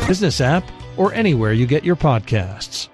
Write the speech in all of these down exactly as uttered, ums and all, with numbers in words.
Business app, or anywhere you get your podcasts.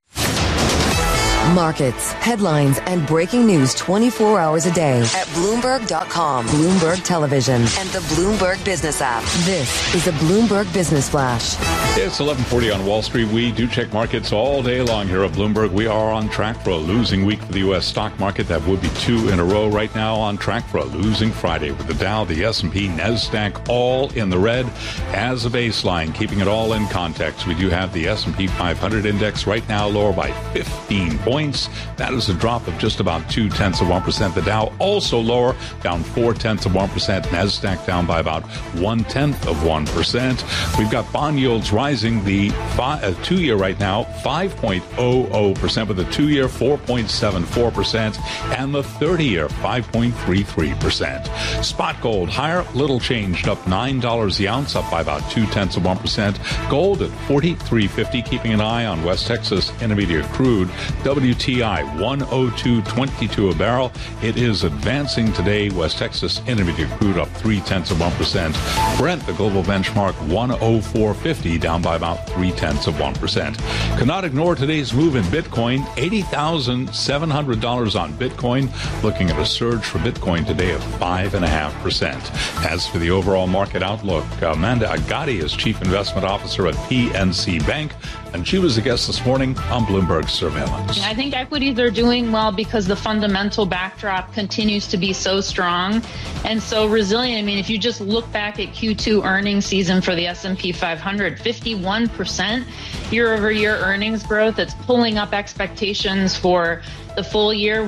Markets, headlines, and breaking news twenty-four hours a day at Bloomberg dot com, Bloomberg Television, and the Bloomberg Business app. This is a Bloomberg Business Flash. It's eleven forty on Wall Street. We do check markets all day long here at Bloomberg. We are on track for a losing week for the U S stock market. That would be two in a row right now, on track for a losing Friday with the Dow, the S and P, NASDAQ all in the red. As a baseline, keeping it all in context, we do have the S and P five hundred index right now lower by fifteen points. That is a drop of just about two-tenths of one percent. The Dow also lower, down four-tenths of one percent. NASDAQ down by about one-tenth of one percent. We've got bond yields rising. The five, uh, two-year right now, five point zero zero percent, with the two-year four point seven four percent, and the thirty-year five point three three percent. Spot gold higher, little changed, up nine dollars the ounce, up by about two-tenths of one percent. Gold at forty-three fifty, keeping an eye on West Texas Intermediate crude. W T I one oh two twenty-two a barrel. It is advancing today. West Texas Intermediate crude up three-tenths of one percent. Brent, the global benchmark, one oh four fifty, down by about three-tenths of one percent. Cannot ignore today's move in Bitcoin, eighty thousand seven hundred dollars on Bitcoin, looking at a surge for Bitcoin today of five point five percent. As for the overall market outlook, Amanda Agati is Chief Investment Officer at P N C Bank, and she was a guest this morning on Bloomberg Surveillance. I think equities are doing well because the fundamental backdrop continues to be so strong and so resilient. I mean, if you just look back at Q two earnings season for the S and P five hundred, fifty-one percent year over year earnings growth. It's pulling up expectations for the full year.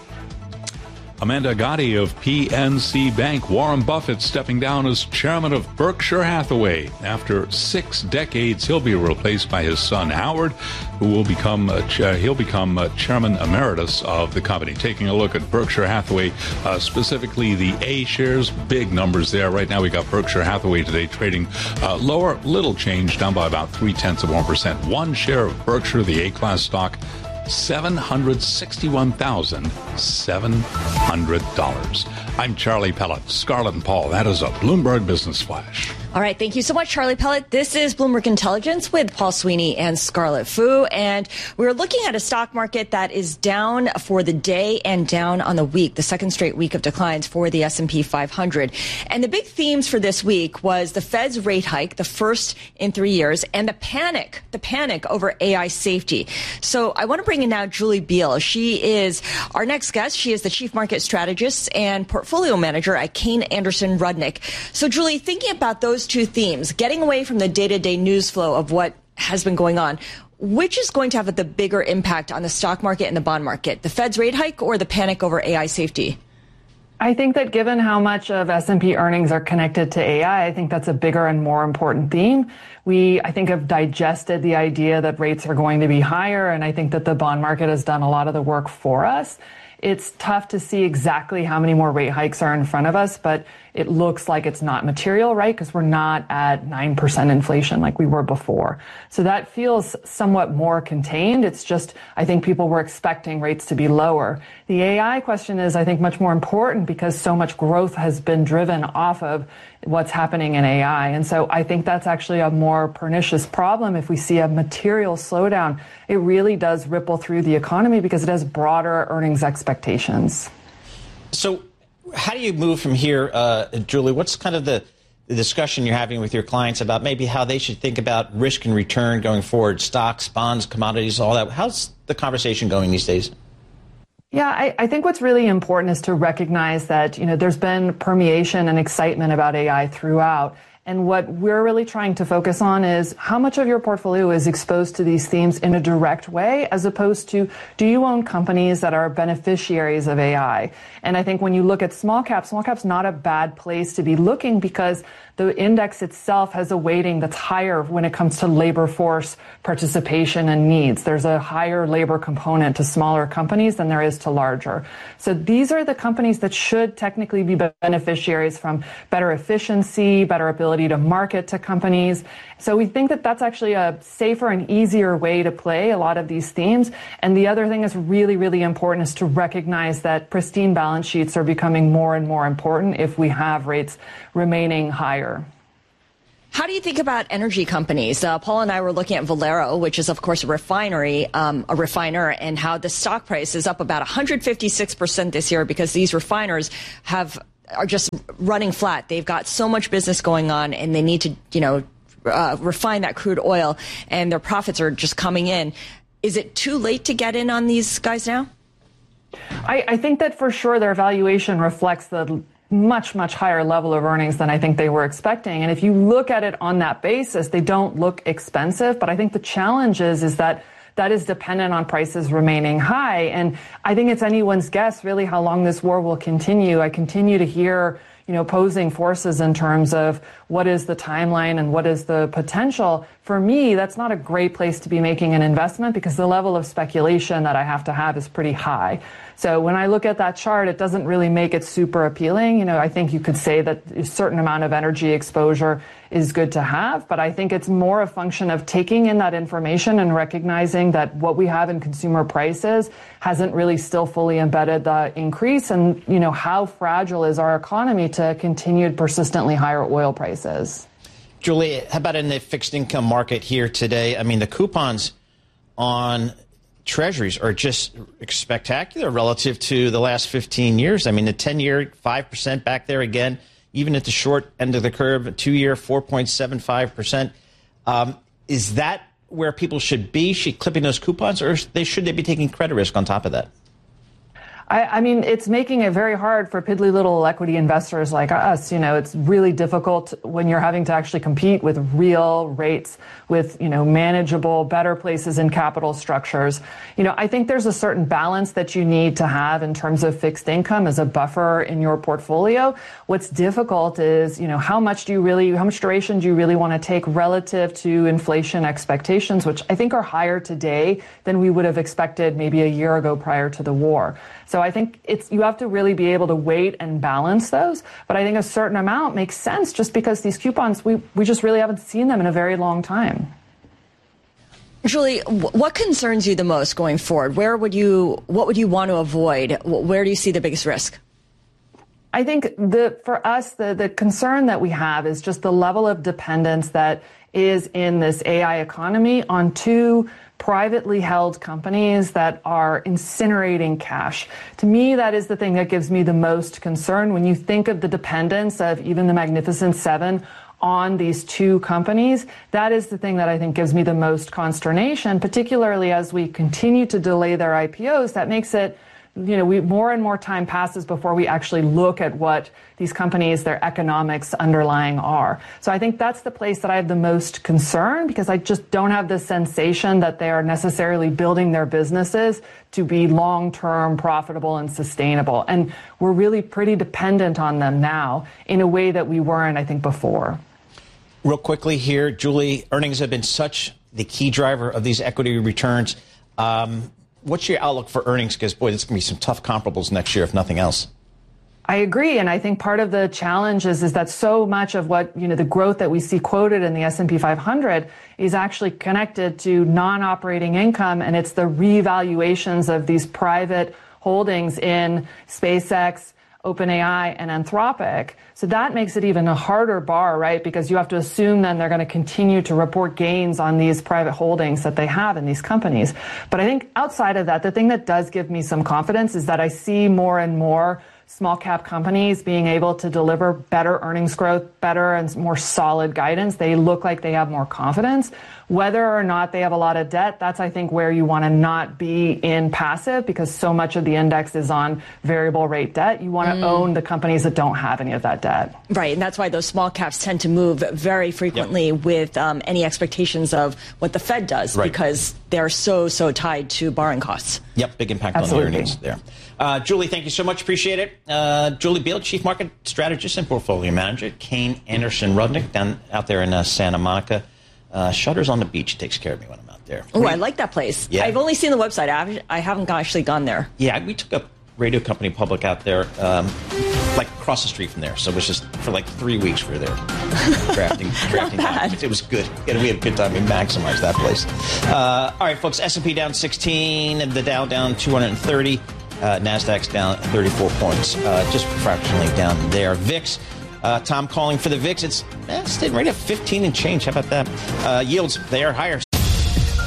Amanda Agati of P N C Bank. Warren Buffett stepping down as chairman of Berkshire Hathaway. After six decades, he'll be replaced by his son Howard, who will become uh, ch- he'll become uh, chairman emeritus of the company. Taking a look at Berkshire Hathaway, uh, specifically the A shares, big numbers there. Right now, we got Berkshire Hathaway today trading uh, lower, little change, down by about three tenths of one percent. One share of Berkshire, the A-class stock, seven hundred sixty-one thousand seven hundred dollars. I'm Charlie Pellet. Scarlett and Paul, that is a Bloomberg Business Flash. All right. Thank you so much, Charlie Pellet. This is Bloomberg Intelligence with Paul Sweeney and Scarlett Fu. And we're looking at a stock market that is down for the day and down on the week, the second straight week of declines for the S and P five hundred. And the big themes for this week was the Fed's rate hike, the first in three years, and the panic, the panic over A I safety. So I want to bring in now Julie Biel. She is our next guest. She is the Chief Market Strategist and Portfolio Manager at Kayne Anderson Rudnick. So, Julie, thinking about those two themes, getting away from the day-to-day news flow of what has been going on, which is going to have the bigger impact on the stock market and the bond market, the Fed's rate hike or the panic over A I safety? I think that given how much of S and P earnings are connected to A I, I think that's a bigger and more important theme. We, I think, have digested the idea that rates are going to be higher, and I think that the bond market has done a lot of the work for us. It's tough to see exactly how many more rate hikes are in front of us, but it looks like it's not material, right? Because we're not at nine percent inflation like we were before. So that feels somewhat more contained. It's just, I think people were expecting rates to be lower. The A I question is, I think, much more important because so much growth has been driven off of what's happening in A I. And so I think that's actually a more pernicious problem. If we see a material slowdown, it really does ripple through the economy because it has broader earnings expectations. So how do you move from here, uh, Julie? What's kind of the, the discussion you're having with your clients about maybe how they should think about risk and return going forward, stocks, bonds, commodities, all that? How's the conversation going these days? Yeah, I, I think what's really important is to recognize that, you know, there's been permeation and excitement about A I throughout. And what we're really trying to focus on is how much of your portfolio is exposed to these themes in a direct way, as opposed to, do you own companies that are beneficiaries of A I? And I think when you look at small cap, small cap's not a bad place to be looking because the index itself has a weighting that's higher when it comes to labor force participation and needs. There's a higher labor component to smaller companies than there is to larger. So these are the companies that should technically be beneficiaries from better efficiency, better ability to market to companies. So we think that that's actually a safer and easier way to play a lot of these themes. And the other thing that's really, really important is to recognize that pristine balance sheets are becoming more and more important if we have rates remaining higher. How do you think about energy companies? Uh, Paul and I were looking at Valero, which is, of course, a refinery, um, a refiner, and how the stock price is up about one hundred fifty-six percent this year because these refiners have are just running flat. They've got so much business going on, and they need to, you know, uh, refine that crude oil, and their profits are just coming in. Is it too late to get in on these guys now? I, I think that for sure their valuation reflects the much, much higher level of earnings than I think they were expecting. And if you look at it on that basis, they don't look expensive. But I think the challenge is, is that that is dependent on prices remaining high. And I think it's anyone's guess, really, how long this war will continue. I continue to hear, you know, opposing forces in terms of what is the timeline and what is the potential. For me, that's not a great place to be making an investment because the level of speculation that I have to have is pretty high. So when I look at that chart, it doesn't really make it super appealing. You know, I think you could say that a certain amount of energy exposure is good to have, but I think it's more a function of taking in that information and recognizing that what we have in consumer prices hasn't really still fully embedded the increase, and, you know, how fragile is our economy to continued persistently higher oil prices. Julie, how about in the fixed income market here today? I mean, the coupons on Treasuries are just spectacular relative to the last fifteen years. I mean, the ten-year, five percent back there again, even at the short end of the curve, two-year, four point seven five percent. Um, is that where people should be, should clipping those coupons, or they, should they be taking credit risk on top of that? I, I mean, it's making it very hard for piddly little equity investors like us. You know, it's really difficult when you're having to actually compete with real rates, with, you know, manageable, better places in capital structures. You know, I think there's a certain balance that you need to have in terms of fixed income as a buffer in your portfolio. What's difficult is, you know, how much do you really, how much duration do you really want to take relative to inflation expectations, which I think are higher today than we would have expected maybe a year ago prior to the war. So I think it's, you have to really be able to wait and balance those. But I think a certain amount makes sense just because these coupons, we, we just really haven't seen them in a very long time. Julie, what concerns you the most going forward? Where would you, what would you want to avoid? Where do you see the biggest risk? I think the, for us, the, the concern that we have is just the level of dependence that is in this A I economy on two privately held companies that are incinerating cash. To me, that is the thing that gives me the most concern. When you think of the dependence of even the Magnificent Seven on these two companies, that is the thing that I think gives me the most consternation, particularly as we continue to delay their I P Os. That makes it, you know, we, more and more time passes before we actually look at what these companies, their economics underlying are. So I think that's the place that I have the most concern, because I just don't have the sensation that they are necessarily building their businesses to be long-term profitable and sustainable. And we're really pretty dependent on them now in a way that we weren't, I think, before. Real quickly here, Julie, earnings have been such the key driver of these equity returns. Um, What's your outlook for earnings? Because, boy, there's going to be some tough comparables next year, if nothing else. I agree. And I think part of the challenge is, is that so much of what, you know, the growth that we see quoted in the S and P five hundred is actually connected to non-operating income. And it's the revaluations of these private holdings in SpaceX, OpenAI, and Anthropic. So that makes it even a harder bar, right? Because you have to assume then they're going to continue to report gains on these private holdings that they have in these companies. But I think outside of that, the thing that does give me some confidence is that I see more and more small cap companies being able to deliver better earnings growth, better and more solid guidance. They look like they have more confidence. Whether or not they have a lot of debt, that's, I think, where you want to not be in passive, because so much of the index is on variable rate debt. You want to mm. own the companies that don't have any of that debt. Right. And that's why those small caps tend to move very frequently yep. with um, any expectations of what the Fed does, right. because they're so, so tied to borrowing costs. Yep. Big impact Absolutely. on the earnings there. Uh, Julie, thank you so much. Appreciate it. Uh, Julie Biel, Chief Market Strategist and Portfolio Manager at Kayne Anderson Rudnick down out there in uh, Santa Monica. Uh, Shutters on the Beach takes care of me when I'm out there. Oh, I like that place. Yeah. I've only seen the website. I haven't actually gone there. Yeah, we took a radio company public out there, um, like across the street from there. So it was just for like three weeks we were there drafting, drafting documents. It was good. And we had a good time. We maximized that place. Uh, all right, folks, S and P down sixteen, the Dow down two hundred thirty, uh, NASDAQ's down thirty-four points, uh, just fractionally down there. V I X Uh, Tom calling for the V I X. It's eh, staying right at fifteen and change. How about that? Uh, yields, they are higher.